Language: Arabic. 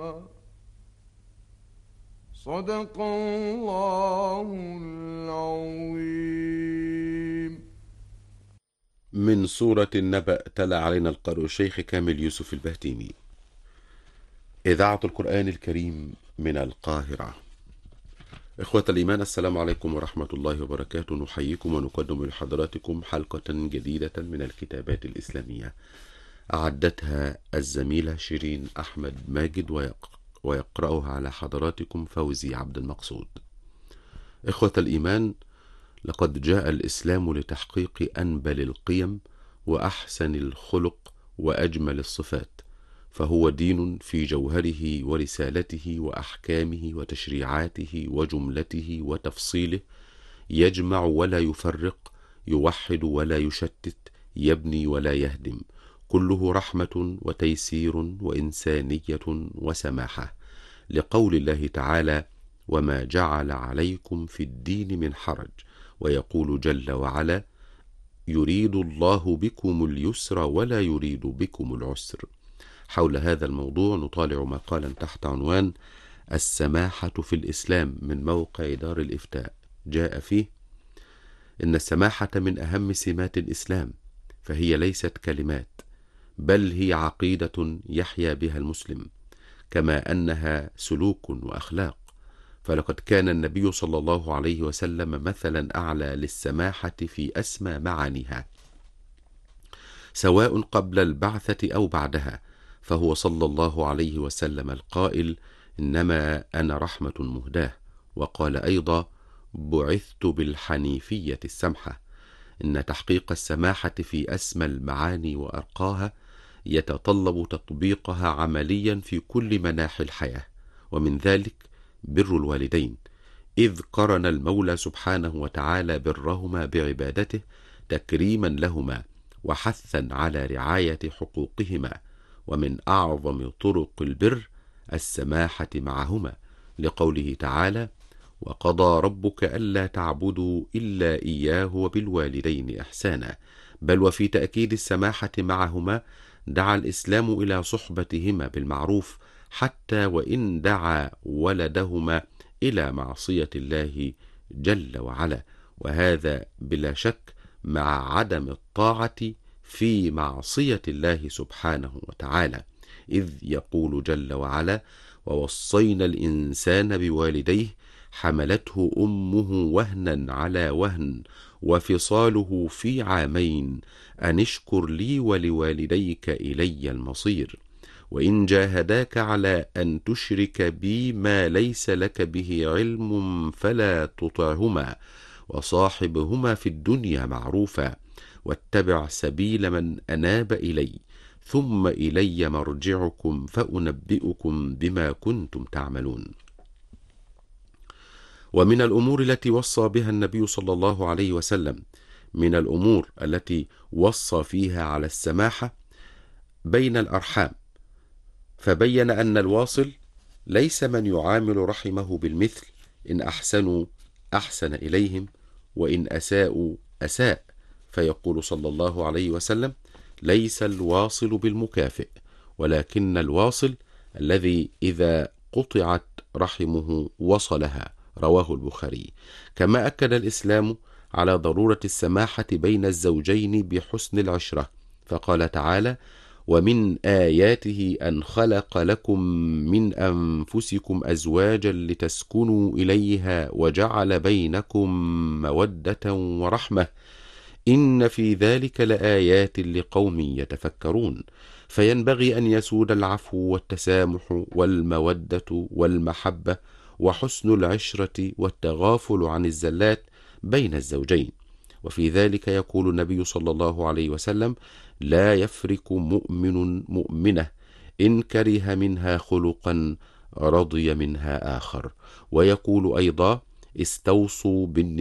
صدق الله العظيم. من سورة النبأ تلا علينا القارئ الشيخ كامل يوسف البهتيمي. إذاعة القرآن الكريم من القاهرة. إخوة الإيمان، السلام عليكم ورحمة الله وبركاته. نحييكم ونقدم لحضراتكم حلقة جديدة من الكتابات الإسلامية أعدتها الزميلة شيرين أحمد ماجد ويقرأها على حضراتكم فوزي عبد المقصود. إخوة الإيمان، لقد جاء الإسلام لتحقيق أنبل القيم وأحسن الخلق وأجمل الصفات، فهو دين في جوهره ورسالته وأحكامه وتشريعاته وجملته وتفصيله، يجمع ولا يفرق، يوحد ولا يشتت، يبني ولا يهدم، كله رحمة وتيسير وإنسانية وسماحة، لقول الله تعالى: وما جعل عليكم في الدين من حرج. ويقول جل وعلا: يريد الله بكم اليسر ولا يريد بكم العسر. حول هذا الموضوع نطالع مقالا تحت عنوان السماحة في الإسلام من موقع دار الإفتاء، جاء فيه: إن السماحة من أهم سمات الإسلام، فهي ليست كلمات، بل هي عقيدة يحيا بها المسلم، كما أنها سلوك وأخلاق. فلقد كان النبي صلى الله عليه وسلم مثلا أعلى للسماحة في أسمى معانيها، سواء قبل البعثة أو بعدها، فهو صلى الله عليه وسلم القائل: إنما أنا رحمة مهداة. وقال أيضا: بعثت بالحنيفية السمحة. إن تحقيق السماحة في أسمى المعاني وأرقاها يتطلب تطبيقها عمليا في كل مناحي الحياة، ومن ذلك بر الوالدين، إذ قرن المولى سبحانه وتعالى برهما بعبادته تكريما لهما وحثا على رعاية حقوقهما، ومن أعظم طرق البر السماحة معهما، لقوله تعالى: وقضى ربك ألا تعبدوا إلا إياه وبالوالدين إحسانا. بل وفي تأكيد السماحة معهما دعا الإسلام إلى صحبتهما بالمعروف، حتى وإن دعا ولدهما إلى معصية الله جل وعلا، وهذا بلا شك مع عدم الطاعة في معصية الله سبحانه وتعالى، إذ يقول جل وعلا: ووصينا الإنسان بوالديه حملته أمه وهنا على وهن وفصاله في عامين أن اشكر لي ولوالديك إلي المصير. وإن جاهداك على أن تشرك بي ما ليس لك به علم فلا تطعهما، وصاحبهما في الدنيا معروفا، واتبع سبيل من أناب إلي، ثم إلي مرجعكم فأنبئكم بما كنتم تعملون. ومن الأمور التي وصى بها النبي صلى الله عليه وسلم، من الأمور التي وصى فيها على السماحة بين الأرحام، فبين أن الواصل ليس من يعامل رحمه بالمثل، إن أحسنوا أحسن إليهم وإن أساءوا أساء، فيقول صلى الله عليه وسلم: ليس الواصل بالمكافئ، ولكن الواصل الذي إذا قطعت رحمه وصلها. رواه البخاري. كما أكد الإسلام على ضرورة السماحة بين الزوجين بحسن العشرة، فقال تعالى: ومن آياته أن خلق لكم من أنفسكم أزواجا لتسكنوا إليها وجعل بينكم مودة ورحمة، إن في ذلك لآيات لقوم يتفكرون. فينبغي أن يسود العفو والتسامح والمودة والمحبة وحسن العشرة والتغافل عن الزلات بين الزوجين. وفي ذلك يقول النبي صلى الله عليه وسلم: لا يفرق مؤمن مؤمنة إن كره منها خلقا رضي منها آخر. ويقول أيضا: استوصوا بالنساء